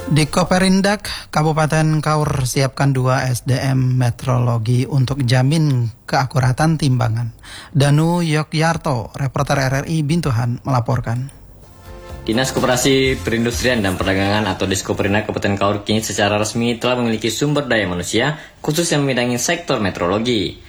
Di Koperindak, Kabupaten Kaur siapkan 2 SDM metrologi untuk jamin keakuratan timbangan. Danu Yogyarto, reporter RRI Bintuhan, melaporkan. Dinas Koperasi Perindustrian dan Perdagangan atau Diskoperindak Kabupaten Kaur kini secara resmi telah memiliki sumber daya manusia khusus yang membidangi sektor metrologi.